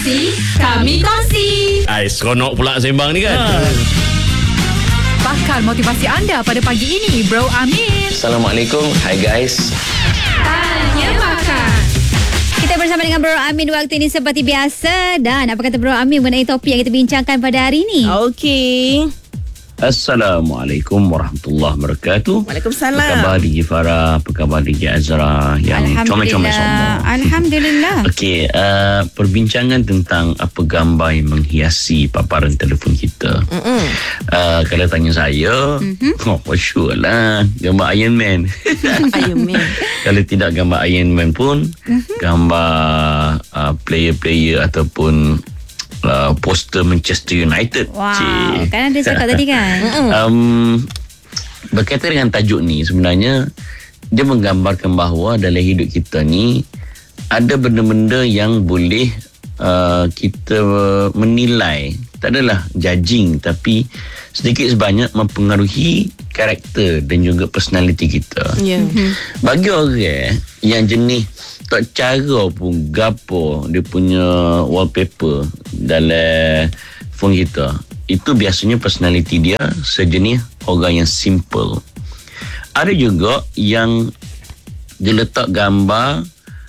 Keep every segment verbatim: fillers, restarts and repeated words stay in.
Sangsi, kami kongsi. Ai, seronok pula sembang ni kan. Ha. Bakal motivasi anda pada pagi ini, Bro Amin. Assalamualaikum. Hi guys. Tanya bakal. Kita bersama dengan Bro Amin waktu ini seperti biasa. Dan apa kata Bro Amin mengenai topik yang kita bincangkan pada hari ini? Okey. Assalamualaikum warahmatullahi wabarakatuh. Waalaikumsalam. Apa khabar D J Farah? Apa khabar D J Azra yang comel-comel semua? Alhamdulillah. Okey, uh, perbincangan tentang apa gambar yang menghiasi paparan telefon kita. Uh, kalau tanya saya, mm-hmm. oh for sure lah gambar Iron Man. Iron Man. Kalau tidak gambar Iron Man pun, mm-hmm. gambar uh, player-player ataupun Uh, poster Manchester United. Wow, Cik. kan ada cakap tadi kan. um, Berkaitan dengan tajuk ni, sebenarnya dia menggambarkan bahawa dalam hidup kita ni ada benda-benda yang boleh uh, kita menilai. Tak adalah judging, tapi sedikit sebanyak mempengaruhi karakter dan juga personality kita. Ya. Yeah. Bagi orang yang jenis tak cara pun gapo dia punya wallpaper dalam phone kita, itu biasanya personality dia sejenis orang yang simple. Ada juga yang dia letak gambar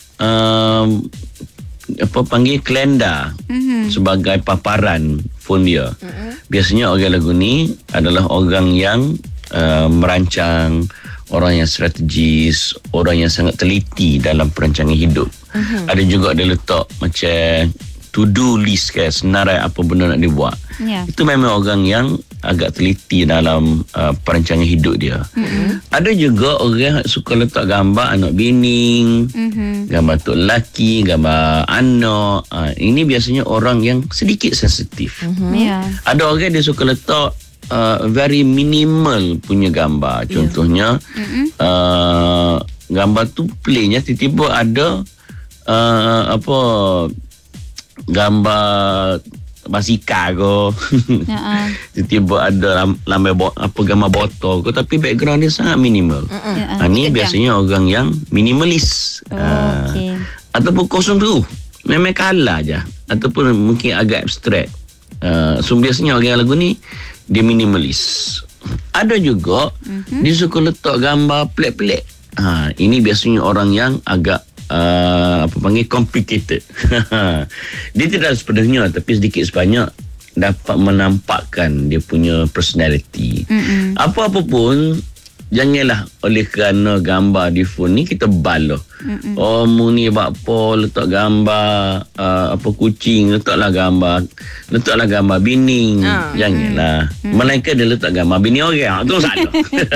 um, apa panggil kalender mm-hmm. sebagai paparan phone dia. Mm-hmm. Biasanya orang lagu ni adalah orang yang uh, merancang, orang yang strategis, orang yang sangat teliti dalam perancangan hidup. Uh-huh. Ada juga dia letak macam to-do list kan, senarai apa benda nak dia buat. Yeah. Itu memang orang yang agak teliti dalam uh, perancangan hidup dia. Uh-huh. Ada juga orang yang suka letak gambar anak bini, uh-huh. gambar tok lelaki, gambar anak. Uh, ini biasanya orang yang sedikit sensitif. Uh-huh. Yeah. Ada orang dia suka letak Uh, very minimal punya gambar. Contohnya yeah. uh, gambar tu plain ya, tiba-tiba ada uh, apa gambar basikal ke. Uh-uh. Tiba-tiba ada lambai bo- apa gambar botol ke, tapi background dia sangat minimal. Uh-uh. Uh, ni biasanya orang yang minimalis. Oh, uh, okay. Ataupun kosong tu, memang kalah je, ataupun mungkin agak abstrak. Uh, so biasanya orang lagu ni dia minimalis. Ada juga mm-hmm. dia suka letak gambar pelik-pelik. Ha, ini biasanya orang yang agak uh, apa panggil complicated. Dia tidak sepenuhnya, tapi sedikit sebanyak dapat menampakkan dia punya personality. Mm-hmm. Apa-apa pun janganlah oleh kerana gambar di phone ni kita baloh. Mm-mm. Oh mu ni buat apa letak gambar uh, apa kucing, letaklah gambar letaklah gambar bini. Oh. Janganlah. Mm. Melainkan dia letak gambar bini orang. Tu salah.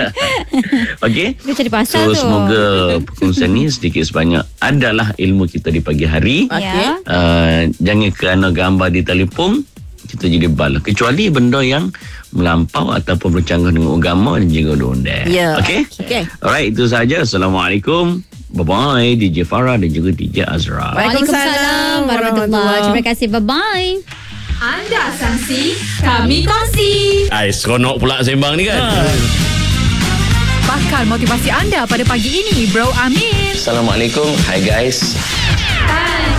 Okey. Dia cari pasal so, tu. Semoga perkongsian ni sedikit sebanyak adalah ilmu kita di pagi hari. Okey. Uh, jangan kerana gambar di telefon kita jadi bala, kecuali benda yang melampau ataupun bercanggah dengan agama dan juga undang-undang. Yeah. Okey? Okay. Alright, itu saja. Assalamualaikum. Bye-bye D J Farah dan juga D J Azra. Waalaikumsalam warahmatullahi. Terima kasih. Bye-bye. Anda Sangsi, kami kongsi. Ai, seronok pula sembang ni kan. Ha. Bakal motivasi anda pada pagi ini, Bro Amin. Assalamualaikum. Hi guys.